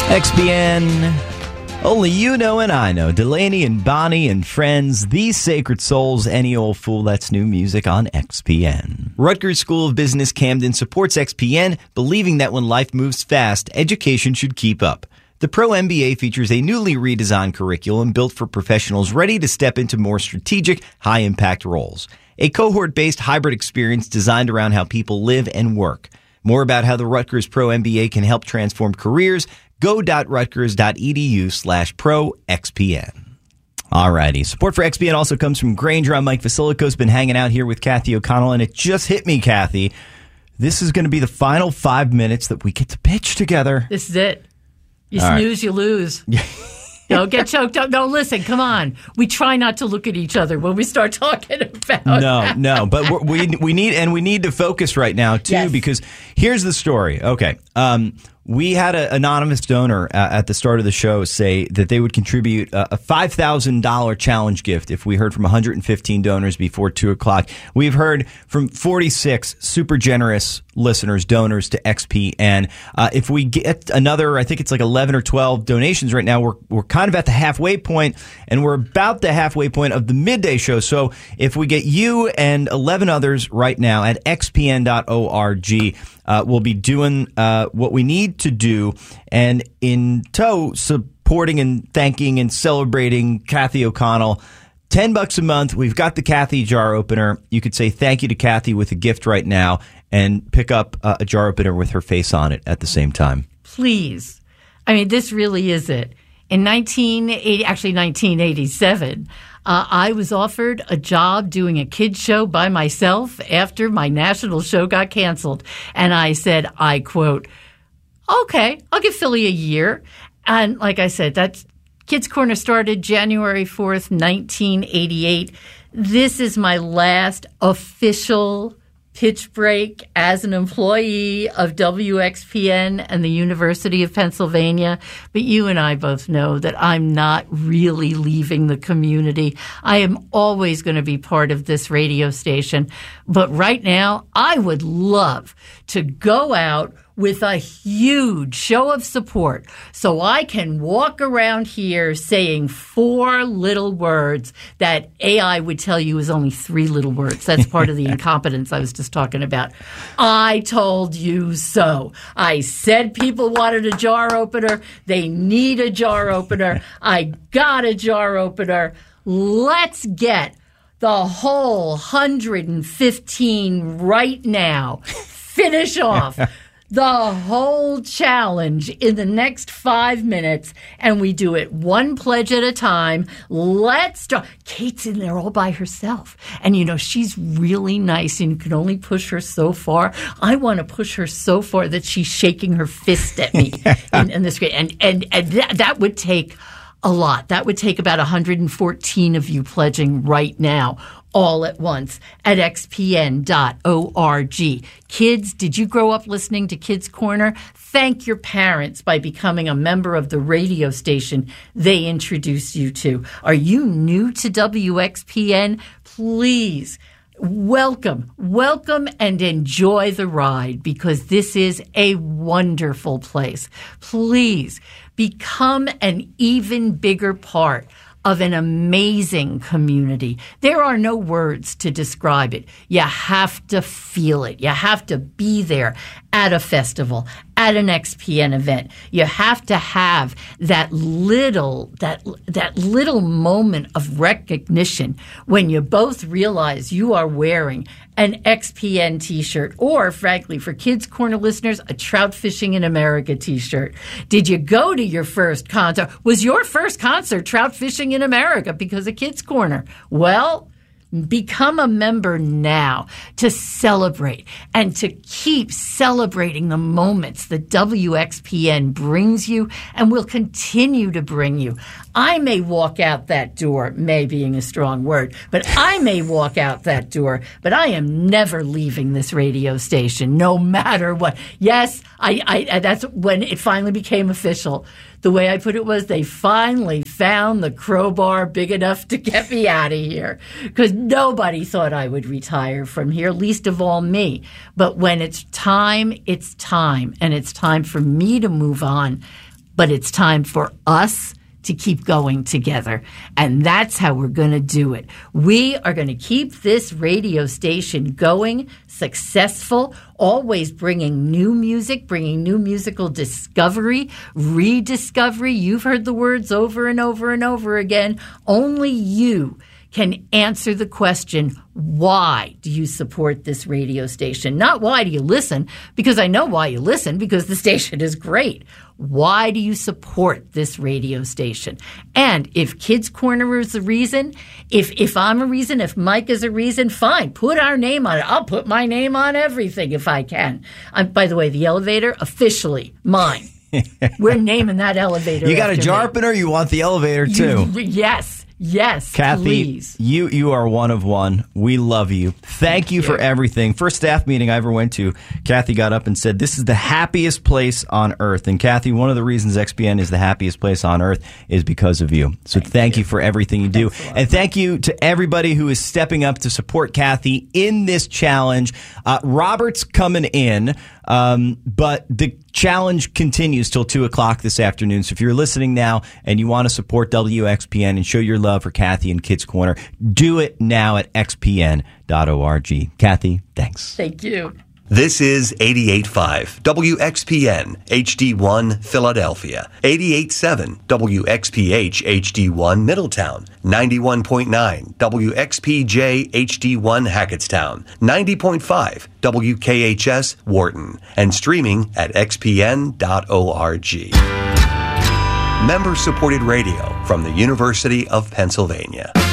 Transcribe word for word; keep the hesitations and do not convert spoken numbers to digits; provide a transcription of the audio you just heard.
X P N, only you know and I know. Delaney and Bonnie and Friends, These Sacred Souls, Any Old Fool. That's new music on X P N. Rutgers School of Business Camden supports X P N, believing that when life moves fast, education should keep up. The Pro M B A features a newly redesigned curriculum built for professionals ready to step into more strategic, high-impact roles. A cohort-based hybrid experience designed around how people live and work. More about how the Rutgers Pro M B A can help transform careers, go.rutgers.edu slash pro XPN. Alrighty. Support for X P N also comes from Grainger. I'm Mike Vasilico's been hanging out here with Kathy O'Connell, and it just hit me, Kathy. This is going to be the final five minutes that we get to pitch together. This is it. You All snooze, right. You lose. Don't get choked up. No, listen, come on. We try not to look at each other when we start talking about No, no, but we're, we we need, and we need to focus right now, too, yes. Because here's the story. Okay. Um, we had an anonymous donor uh, at the start of the show say that they would contribute uh, a five thousand dollars challenge gift if we heard from one hundred fifteen donors before two o'clock. We've heard from forty-six super generous listeners, donors to X P N. Uh, if we get another, I think it's like eleven or twelve donations right now, we're we're kind of at the halfway point, and we're about the halfway point of the midday show. So if we get you and eleven others right now at x p n dot org, uh, we'll be doing uh, what we need to do, and in tow, supporting and thanking and celebrating Kathy O'Connell. Ten bucks a month. We've got the Kathy jar opener. You could say thank you to Kathy with a gift right now and pick up uh, a jar opener with her face on it at the same time. Please. I mean, this really is it. In nineteen eighty, actually nineteen eighty-seven, uh, I was offered a job doing a kids show by myself after my national show got canceled. And I said, I quote, okay, I'll give Philly a year. And like I said, that's Kids Corner started January fourth, nineteen eighty-eight. This is my last official pitch break as an employee of W X P N and the University of Pennsylvania. But you and I both know that I'm not really leaving the community. I am always going to be part of this radio station. But right now, I would love to go out with a huge show of support so I can walk around here saying four little words that A I would tell you is only three little words. That's part of the incompetence I was just talking about. I told you so. I said people wanted a jar opener. They need a jar opener. I got a jar opener. Let's get the whole one hundred fifteen right now. Finish off the whole challenge in the next five minutes, and we do it one pledge at a time. Let's start. Kate's in there all by herself, and you know she's really nice, and you can only push her so far. I want to push her so far that she's shaking her fist at me in, in this, and and and that, that would take a lot. That would take about one hundred fourteen of you pledging right now, all at once, at x p n dot org. Kids, did you grow up listening to Kids Corner? Thank your parents by becoming a member of the radio station they introduced you to. Are you new to W X P N? Please welcome, welcome, and enjoy the ride, because this is a wonderful place. Please become an even bigger part of an amazing community. There are no words to describe it. You have to feel it. You have to be there at a festival, at an X P N event. You have to have that little, that, that little moment of recognition when you both realize you are wearing an X P N t-shirt, or frankly, for Kids Corner listeners, a Trout Fishing in America t-shirt. Did you go to your first concert? Was your first concert Trout Fishing in America because of Kids Corner? Well, become a member now to celebrate and to keep celebrating the moments that W X P N brings you and will continue to bring you. I may walk out that door, may being a strong word, but I may walk out that door, but I am never leaving this radio station, no matter what. Yes, I, I that's when it finally became official. The way I put it was, they finally found the crowbar big enough to get me out of here, because nobody thought I would retire from here, least of all me. But when it's time, it's time, and it's time for me to move on. but it's time for us to keep going together. And that's how we're going to do it. We are going to keep this radio station going, successful, always bringing new music, bringing new musical discovery, rediscovery. You've heard the words over and over and over again. Only you can answer the question, why do you support this radio station? Not why do you listen, because I know why you listen, because the station is great. Why do you support this radio station? And if Kids Corner is the reason, if if I'm a reason, if Mike is a reason, fine, put our name on it. I'll put my name on everything if I can. Um, by the way, the elevator, officially mine. We're naming that elevator. You got a Jarpener, me. You want the elevator too. You, yes. Yes, Kathy, please. you you are one of one. We love you. Thank you for everything. First staff meeting I ever went to, Kathy got up and said, this is the happiest place on earth. And Kathy, one of the reasons X P N is the happiest place on earth is because of you. So thank, thank you. you for everything you do. And thank you to everybody who is stepping up to support Kathy in this challenge. Uh, Robert's coming in, um, but the challenge continues till two o'clock this afternoon. So if you're listening now and you want to support W X P N and show your love for Kathy and Kids Corner, do it now at x p n dot org. Kathy, thanks. Thank you. This is eighty-eight point five W X P N H D one Philadelphia, eighty-eight point seven W X P H H D one Middletown, ninety-one point nine W X P J H D one Hackettstown, ninety point five W K H S Wharton, and streaming at x p n dot org. Member-supported radio from the University of Pennsylvania.